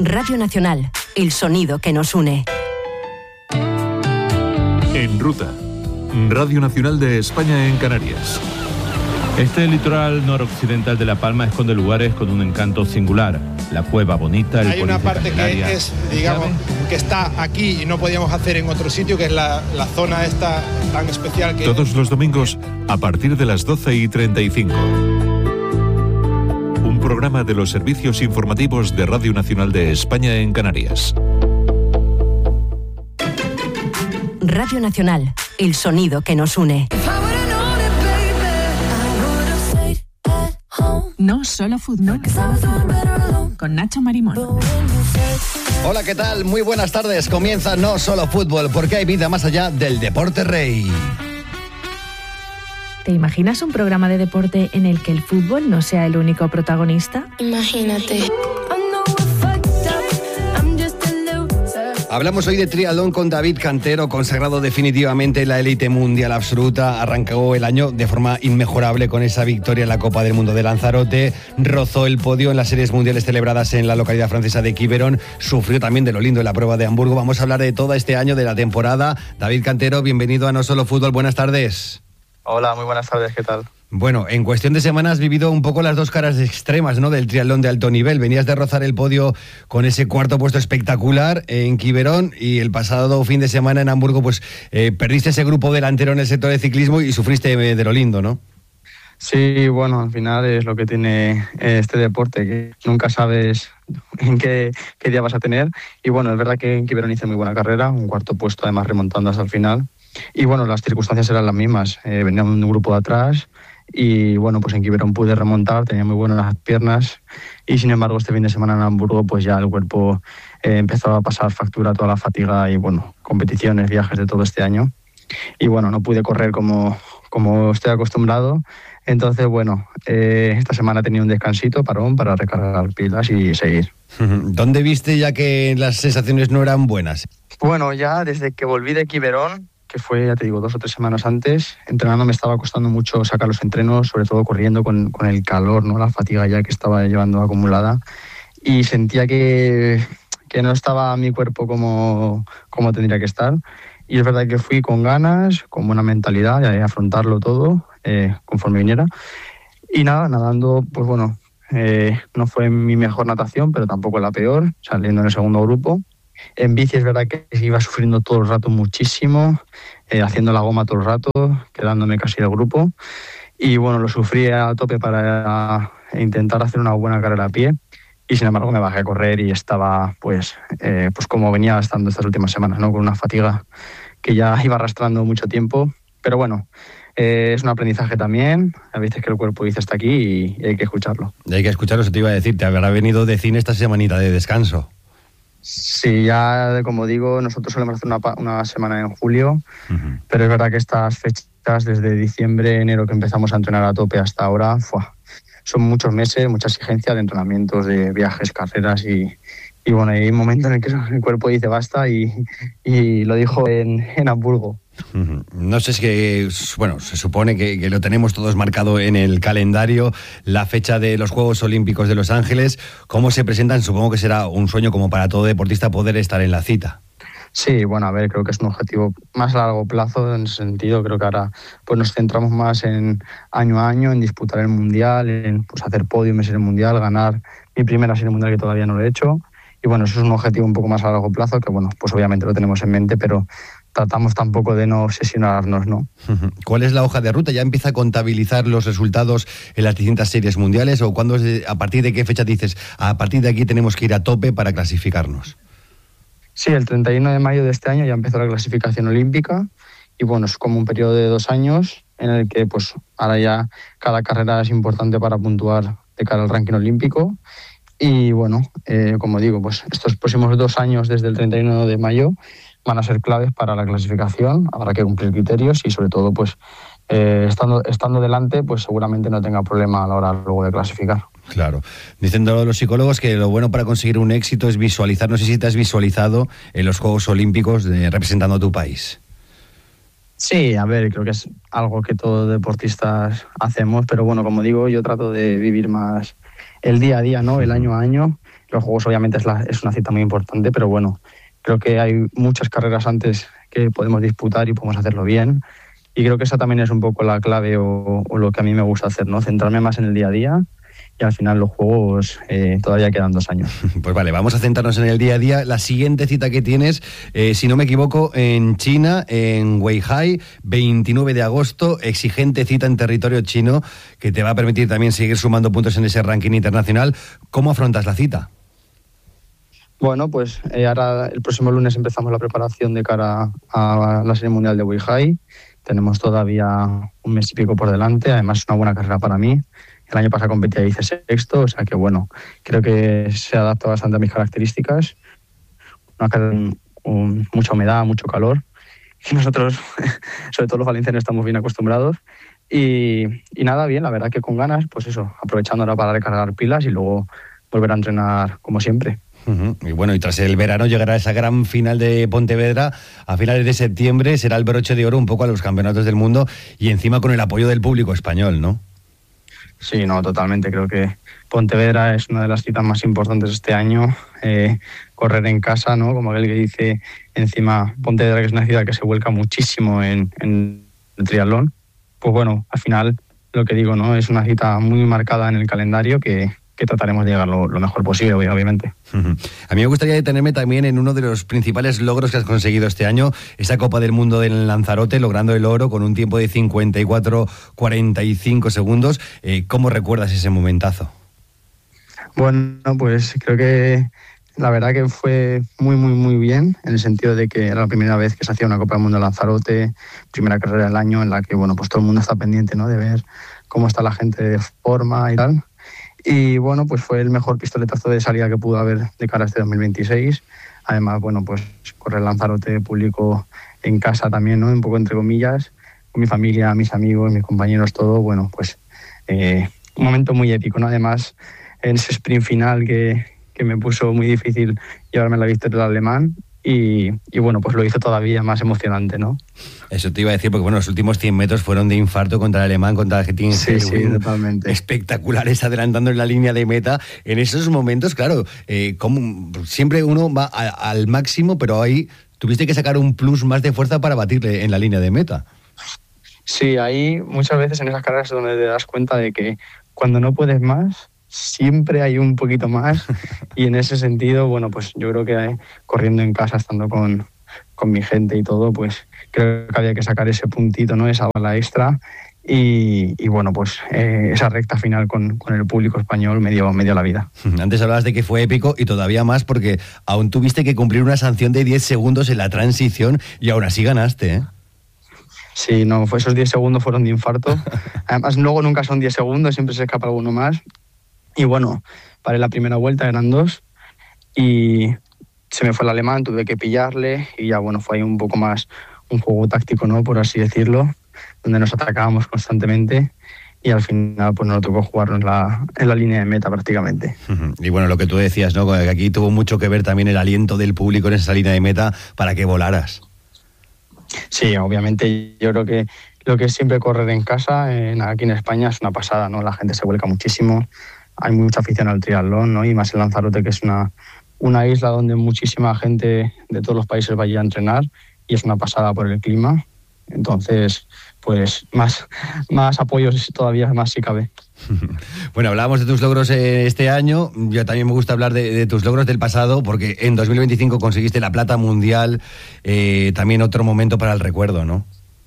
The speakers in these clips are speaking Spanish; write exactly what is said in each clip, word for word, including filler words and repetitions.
Radio Nacional, el sonido que nos une. En ruta, Radio Nacional de España en Canarias. Este litoral noroccidental de La Palma esconde lugares con un encanto singular. La Cueva Bonita, el Hay una parte Candelaria, que es, digamos, que está aquí y no podíamos hacer en otro sitio, que es la, la zona esta tan especial que... Todos los domingos a partir de las doce y treinta y cinco. Un programa de los servicios informativos de Radio Nacional de España en Canarias. Radio Nacional, el sonido que nos une. No solo fútbol. Con Nacho Marimón. Hola, ¿qué tal? Muy buenas tardes. Comienza No Solo Fútbol, porque hay vida más allá del deporte rey. ¿Te imaginas un programa de deporte en el que el fútbol no sea el único protagonista? Imagínate. Hablamos hoy de triatlón con David Cantero, consagrado definitivamente en la élite mundial absoluta. Arrancó el año de forma inmejorable con esa victoria en la Copa del Mundo de Lanzarote. Rozó el podio en las series mundiales celebradas en la localidad francesa de Quiberon. Sufrió también de lo lindo en la prueba de Hamburgo. Vamos a hablar de todo este año, de la temporada. David Cantero, bienvenido a No Solo Fútbol. Buenas tardes. Hola, muy buenas tardes. ¿Qué tal? Bueno, en cuestión de semanas has vivido un poco las dos caras extremas, ¿no?, del triatlón de alto nivel. Venías de rozar el podio con ese cuarto puesto espectacular en Quiberon y el pasado fin de semana en Hamburgo pues eh, perdiste ese grupo delantero en el sector de ciclismo y sufriste de lo lindo, ¿no? Sí, bueno, al final es lo que tiene este deporte, que nunca sabes en qué, qué día vas a tener. Y bueno, es verdad que en Quiberon hice muy buena carrera, un cuarto puesto además remontando hasta el final. Y bueno, las circunstancias eran las mismas. Eh, venía un grupo de atrás. Y bueno, pues en Quiberon pude remontar, tenía muy buenas las piernas y sin embargo este fin de semana en Hamburgo pues ya el cuerpo eh, empezó a pasar factura, toda la fatiga y bueno, competiciones, viajes de todo este año y bueno, no pude correr como, como estoy acostumbrado, entonces bueno, eh, esta semana tenía un descansito, parón, para recargar pilas y seguir. ¿Dónde viste ya que las sensaciones no eran buenas? Bueno, ya desde que volví de Quiberon, que fue, ya te digo, dos o tres semanas antes, entrenando me estaba costando mucho sacar los entrenos, sobre todo corriendo con, con el calor, ¿no?, la fatiga ya que estaba llevando acumulada, y sentía que, que no estaba mi cuerpo como, como tendría que estar, y es verdad que fui con ganas, con buena mentalidad de afrontarlo todo, eh, conforme viniera, y nada, nadando, pues bueno, eh, no fue mi mejor natación, pero tampoco la peor, saliendo en el segundo grupo. En bici es verdad que iba sufriendo todo el rato muchísimo, eh, haciendo la goma todo el rato, quedándome casi del grupo. Y bueno, lo sufrí a tope para intentar hacer una buena carrera a pie. Y sin embargo me bajé a correr y estaba pues, eh, pues como venía estando estas últimas semanas, ¿no?, con una fatiga que ya iba arrastrando mucho tiempo. Pero bueno, eh, es un aprendizaje también. A veces que el cuerpo dice hasta aquí y, y hay que escucharlo. Y hay que escucharlo, se te iba a decir, te habrá venido de cine esta semanita de descanso. Sí, ya como digo, nosotros solemos hacer una, una semana en julio, uh-huh. Pero es verdad que estas fechas, desde diciembre, enero, que empezamos a entrenar a tope hasta ahora, ¡fua!, son muchos meses, mucha exigencia de entrenamientos, de viajes, carreras y, y bueno, hay un momento en el que el cuerpo dice basta y, y lo dijo en, en Hamburgo. No sé si, bueno, se supone que, que lo tenemos todos marcado en el calendario, la fecha de los Juegos Olímpicos de Los Ángeles. ¿Cómo se presentan? Supongo que será un sueño como para todo deportista poder estar en la cita. Sí, bueno, a ver, creo que es un objetivo más a largo plazo en ese sentido. Creo que ahora pues nos centramos más en año a año, en disputar el Mundial, en pues, hacer podium en el Mundial, ganar mi primera serie mundial que todavía no lo he hecho. Y bueno, eso es un objetivo un poco más a largo plazo, que bueno, pues obviamente lo tenemos en mente, pero tratamos tampoco de no obsesionarnos, ¿no? ¿Cuál es la hoja de ruta? ¿Ya empieza a contabilizar los resultados en las distintas series mundiales? ¿O cuándo, a partir de qué fecha dices, a partir de aquí tenemos que ir a tope para clasificarnos? Sí, el treinta y uno de mayo de este año ya empezó la clasificación olímpica y bueno, es como un periodo de dos años en el que pues ahora ya cada carrera es importante para puntuar de cara al ranking olímpico. Y bueno, eh, como digo, pues estos próximos dos años desde el treinta y uno de mayo van a ser claves para la clasificación, habrá que cumplir criterios y sobre todo pues eh, estando, estando delante pues seguramente no tenga problema a la hora luego de clasificar. Claro. Dicen los psicólogos que lo bueno para conseguir un éxito es visualizar, no sé si te has visualizado en los Juegos Olímpicos de, representando a tu país. Sí, a ver, creo que es algo que todos deportistas hacemos, pero bueno, como digo, yo trato de vivir más el día a día, ¿no? El año a año. Los Juegos obviamente es, la, es una cita muy importante, pero bueno, creo que hay muchas carreras antes que podemos disputar y podemos hacerlo bien. Y creo que esa también es un poco la clave o, o lo que a mí me gusta hacer, ¿no? Centrarme más en el día a día. Y al final los Juegos eh, todavía quedan dos años. Pues vale, vamos a centrarnos en el día a día. La siguiente cita que tienes, eh, si no me equivoco, en China, en Weihai, veintinueve de agosto, exigente cita en territorio chino que te va a permitir también seguir sumando puntos en ese ranking internacional. ¿Cómo afrontas la cita? Bueno, pues eh, ahora el próximo lunes empezamos la preparación de cara a la Serie Mundial de Weihai. Tenemos todavía un mes y pico por delante, además es una buena carrera para mí. El año pasado competía y hice sexto, o sea que bueno, creo que se adapta bastante a mis características. Una carrera con mucha humedad, mucho calor. Y nosotros, sobre todo los valencianos, estamos bien acostumbrados. Y, y nada, bien, la verdad que con ganas, pues eso, aprovechando ahora para recargar pilas y luego volver a entrenar como siempre. Uh-huh. Y bueno, y tras el verano llegará esa gran final de Pontevedra a finales de septiembre, será el broche de oro un poco a los campeonatos del mundo y encima con el apoyo del público español, ¿no? Sí, no, totalmente. Creo que Pontevedra es una de las citas más importantes este año. Eh, correr en casa, ¿no? Como aquel que dice, encima Pontevedra, que es una ciudad que se vuelca muchísimo en, en el triatlón. Pues bueno, al final, lo que digo, ¿no? Es una cita muy marcada en el calendario que, que trataremos de llegar lo, lo mejor posible, obviamente. Uh-huh. A mí me gustaría detenerme también en uno de los principales logros que has conseguido este año, esa Copa del Mundo del Lanzarote, logrando el oro con un tiempo de cincuenta y cuatro cuarenta y cinco segundos. Eh, ¿Cómo recuerdas ese momentazo? Bueno, pues creo que la verdad que fue muy, muy, muy bien, en el sentido de que era la primera vez que se hacía una Copa del Mundo de Lanzarote, primera carrera del año en la que, bueno, pues todo el mundo está pendiente, ¿no? De ver cómo está la gente de forma y tal. Y bueno, pues fue el mejor pistoletazo de salida que pudo haber de cara a este dos mil veintiséis. Además, bueno, pues correr Lanzarote público en casa también, ¿no? Un poco entre comillas, con mi familia, mis amigos, mis compañeros, todo. Bueno, pues eh, un momento muy épico, ¿no? Además, en ese sprint final que, que me puso muy difícil llevarme la victoria del alemán. Y, y bueno, pues lo hizo todavía más emocionante, ¿no? Eso te iba a decir, porque bueno, los últimos cien metros fueron de infarto contra el alemán, contra Argentina. Sí, sí, totalmente. Espectaculares, adelantando en la línea de meta. En esos momentos, claro, eh, como siempre uno va a, al máximo, pero ahí tuviste que sacar un plus más de fuerza para batirle en la línea de meta. Sí, ahí muchas veces en esas carreras es donde te das cuenta de que cuando no puedes más, siempre hay un poquito más. Y en ese sentido, bueno, pues yo creo que eh, corriendo en casa, estando con, con mi gente y todo, pues creo que había que sacar ese puntito, ¿no? Esa bala extra. Y, y bueno, pues eh, esa recta final con, con el público español me dio, me dio la vida. Antes hablabas de que fue épico y todavía más porque aún tuviste que cumplir una sanción de diez segundos en la transición y aún así ganaste, ¿eh? Sí, no, fue esos diez segundos fueron de infarto. Además, luego nunca son diez segundos, siempre se escapa alguno más. Y bueno, paré la primera vuelta, eran dos, y se me fue el alemán, tuve que pillarle, y ya bueno, fue ahí un poco más un juego táctico, ¿no? Por así decirlo, donde nos atacábamos constantemente, y al final pues nos tocó jugarnos la, en la línea de meta prácticamente. Y bueno, lo que tú decías, ¿no? Que aquí tuvo mucho que ver también el aliento del público en esa línea de meta para que volaras. Sí, obviamente yo creo que lo que es siempre correr en casa, en, aquí en España, es una pasada, ¿no? La gente se vuelca muchísimo. Hay mucha afición al triatlón, ¿no? Y más en Lanzarote, que es una, una isla donde muchísima gente de todos los países va allí a entrenar y es una pasada por el clima. Entonces, pues más, más apoyos todavía más si cabe. Bueno, hablábamos de tus logros este año. Yo también me gusta hablar de, de tus logros del pasado porque en dos mil veinticinco conseguiste la plata mundial, eh, también otro momento para el recuerdo, ¿no?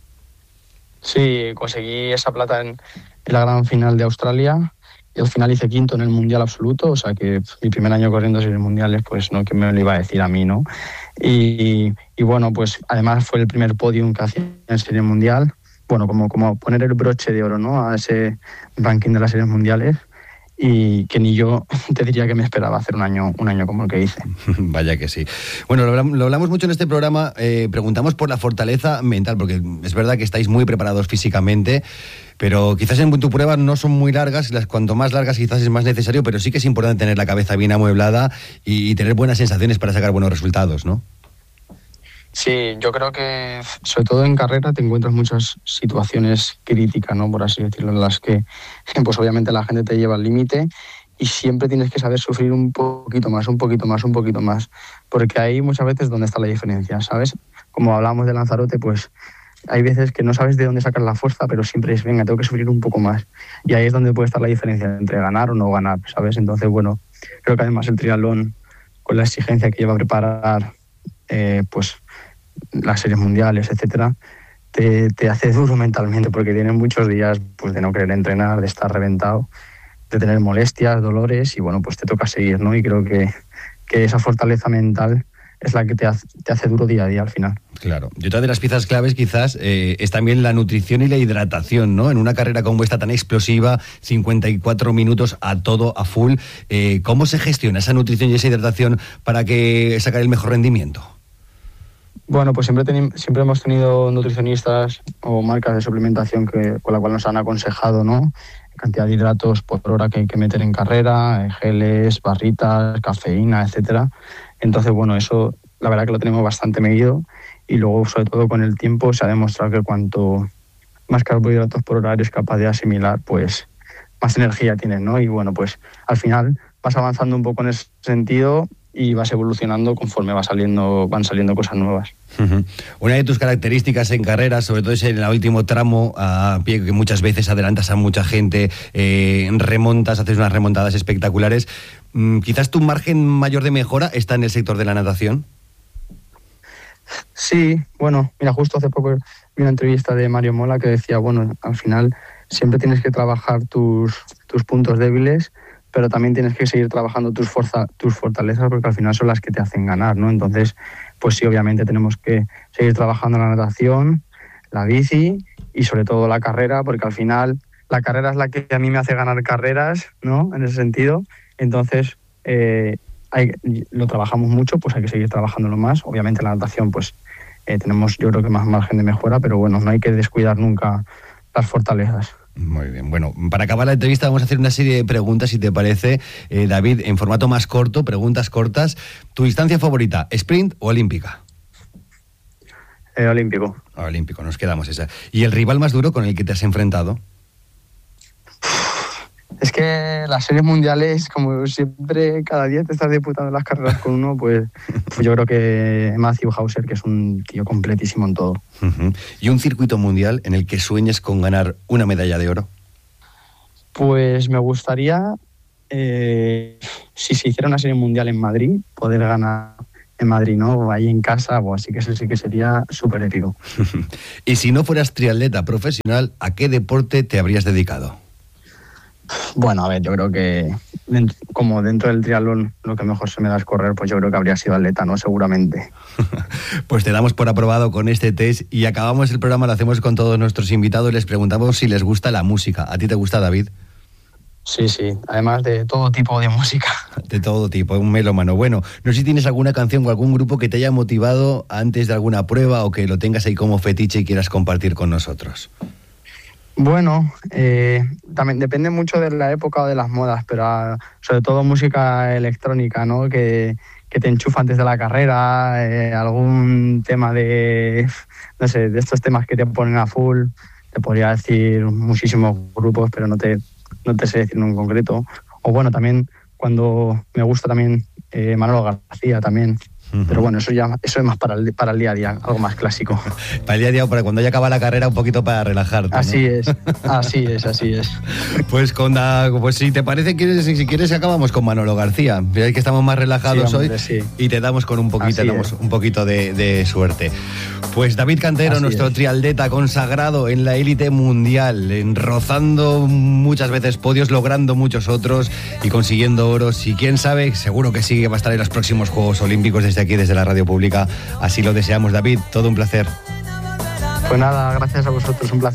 Sí, conseguí esa plata en, en la gran final de Australia. Y al final hice quinto en el mundial absoluto, o sea que mi primer año corriendo series mundiales, pues no, que me lo iba a decir a mí, ¿no? Y, y bueno, pues además fue el primer podium que hacía en serie mundial. Bueno, como, como poner el broche de oro, ¿no? A ese ranking de las series mundiales. Y que ni yo te diría que me esperaba hacer un año un año como el que hice. Vaya que sí. Bueno, lo hablamos, lo hablamos mucho en este programa, eh, preguntamos por la fortaleza mental, porque es verdad que estáis muy preparados físicamente, pero quizás en tu prueba no son muy largas, las cuanto más largas quizás es más necesario, pero sí que es importante tener la cabeza bien amueblada y, y tener buenas sensaciones para sacar buenos resultados, ¿no? Sí, yo creo que sobre todo en carrera te encuentras muchas situaciones críticas, ¿no? Por así decirlo, en las que pues obviamente la gente te lleva al límite y siempre tienes que saber sufrir un poquito más, un poquito más, un poquito más, porque ahí muchas veces donde está la diferencia, ¿sabes? Como hablamos de Lanzarote, pues hay veces que no sabes de dónde sacar la fuerza, pero siempre es, venga, tengo que sufrir un poco más. Y ahí es donde puede estar la diferencia entre ganar o no ganar, ¿sabes? Entonces, bueno, creo que además el triatlón, con la exigencia que lleva a preparar eh, pues las series mundiales, etcétera, te, te hace duro mentalmente, porque tienes muchos días pues de no querer entrenar, de estar reventado, de tener molestias, dolores, y bueno, pues te toca seguir, ¿no? Y creo que, que esa fortaleza mental es la que te hace, te hace duro día a día al final. Claro. Y otra de las piezas claves quizás eh, es también la nutrición y la hidratación, ¿no? En una carrera como esta tan explosiva, cincuenta y cuatro minutos a todo, a full, eh, ¿cómo se gestiona esa nutrición y esa hidratación para que sacar el mejor rendimiento? Bueno, pues siempre, teni- siempre hemos tenido nutricionistas o marcas de suplementación que, con la cual nos han aconsejado, ¿no? Cantidad de hidratos por hora que hay que meter en carrera, geles, barritas, cafeína, etcétera. Entonces, bueno, eso la verdad que lo tenemos bastante medido, y luego, sobre todo con el tiempo, se ha demostrado que cuanto más carbohidratos por hora eres capaz de asimilar, pues más energía tienes, ¿no? Y bueno, pues al final vas avanzando un poco en ese sentido y vas evolucionando conforme va saliendo, van saliendo cosas nuevas. Uh-huh. Una de tus características en carreras, sobre todo es en el último tramo a pie, que muchas veces adelantas a mucha gente, eh, remontas, haces unas remontadas espectaculares. Mm, quizás tu margen mayor de mejora está en el sector de la natación. Sí, bueno, mira, justo hace poco vi una entrevista de Mario Mola que decía, bueno, al final siempre tienes que trabajar tus, tus puntos débiles, pero también tienes que seguir trabajando tus, forza, tus fortalezas, porque al final son las que te hacen ganar, ¿no? Entonces, pues sí, obviamente tenemos que seguir trabajando la natación, la bici y sobre todo la carrera, porque al final la carrera es la que a mí me hace ganar carreras, ¿no? En ese sentido. Entonces, eh, hay, lo trabajamos mucho, pues hay que seguir trabajándolo más. Obviamente la natación, pues eh, tenemos yo creo que más margen de mejora, pero bueno, no hay que descuidar nunca las fortalezas. Muy bien. Bueno, para acabar la entrevista vamos a hacer una serie de preguntas, si te parece, eh, David, en formato más corto, preguntas cortas. ¿Tu distancia favorita, sprint o olímpica? Eh, olímpico. Olímpico, nos quedamos esa. ¿Y el rival más duro con el que te has enfrentado? Es que las series mundiales, como siempre, cada día te estás disputando las carreras con uno, pues, pues yo creo que Matthew Hauser, que es un tío completísimo en todo. Uh-huh. ¿Y un circuito mundial en el que sueñes con ganar una medalla de oro? Pues me gustaría, eh, si se hiciera una serie mundial en Madrid, poder ganar en Madrid, ¿no? Ahí en casa, o así que eso sí que sería súper épico. Y si no fueras triatleta profesional, ¿a qué deporte te habrías dedicado? Bueno, a ver, yo creo que dentro, como dentro del triatlón lo que mejor se me da es correr, pues yo creo que habría sido atleta, ¿no? Seguramente. Pues te damos por aprobado con este test y acabamos el programa, lo hacemos con todos nuestros invitados, les preguntamos si les gusta la música. ¿A ti te gusta, David? Sí, sí, además de todo tipo de música. De todo tipo, un melómano. Bueno, no sé si tienes alguna canción o algún grupo que te haya motivado antes de alguna prueba o que lo tengas ahí como fetiche y quieras compartir con nosotros. Bueno, eh, también depende mucho de la época o de las modas, pero uh, sobre todo música electrónica, ¿no? Que, que te enchufa antes de la carrera, eh, algún tema de, no sé, de estos temas que te ponen a full. Te podría decir muchísimos grupos, pero no te, no te sé decir uno en concreto. O bueno, también cuando me gusta también eh, Manolo García también. Uh-huh. Pero bueno, eso ya eso es más para el, para el día a día, algo más clásico. Para el día a día, para cuando ya acaba la carrera, un poquito para relajarte, ¿no? Así es, así es, así es. Pues con la, pues si te parece, quieres, si quieres acabamos con Manolo García. Veis que estamos más relajados, sí, hombre, hoy, sí. Y te damos con un poquito, damos un poquito de, de suerte. Pues David Cantero, así nuestro es. triatleta consagrado en la élite mundial, en, rozando muchas veces podios, logrando muchos otros y consiguiendo oros. Y quién sabe, seguro que sí, que va a estar en los próximos Juegos Olímpicos desde aquí, desde la Radio Pública. Así lo deseamos, David. Todo un placer. Pues nada, gracias a vosotros, un placer.